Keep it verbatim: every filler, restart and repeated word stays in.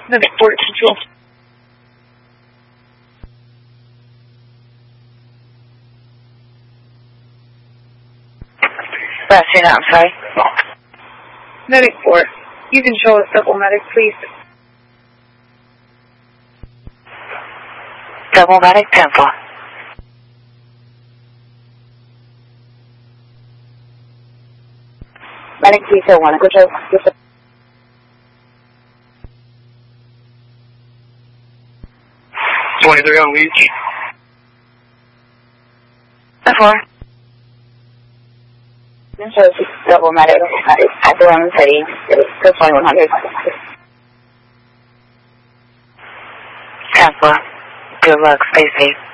Medic four control. Last name, I'm sorry. Medic four. You can show us double medic, please. Double medic, ten four. Medic three oh one, control. twenty-three on Leach. ten four. Shows double medic at the Lemon City, for twenty-one hundred. ten four. Good luck, stay safe.